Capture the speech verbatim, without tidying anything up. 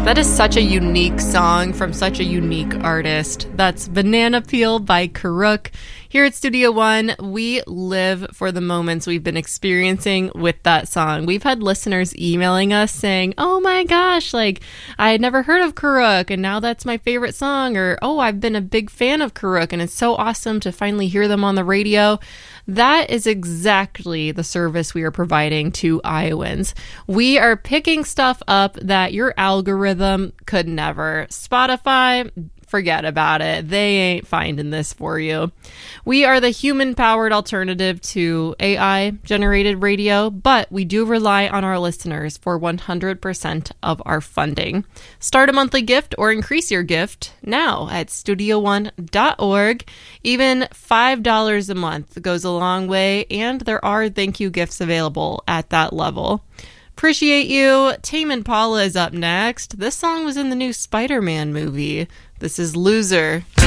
That is such a unique song from such a unique artist. That's Banana Peel by Karuk. Here at Studio One, we live for the moments we've been experiencing with that song. We've had listeners emailing us saying, oh my gosh, like, I had never heard of Karuk, and now that's my favorite song. Or, oh, I've been a big fan of Karuk, and it's so awesome to finally hear them on the radio. That is exactly the service we are providing to Iowans. We are picking stuff up that your algorithm could never. Spotify, forget about it. They ain't finding this for you. We are the human-powered alternative to A I-generated radio, but we do rely on our listeners for one hundred percent of our funding. Start a monthly gift or increase your gift now at studio one dot org. Even five dollars a month goes a long way, and there are thank you gifts available at that level. Appreciate you. Tame Impala is up next. This song was in the new Spider-Man movie. This is Loser.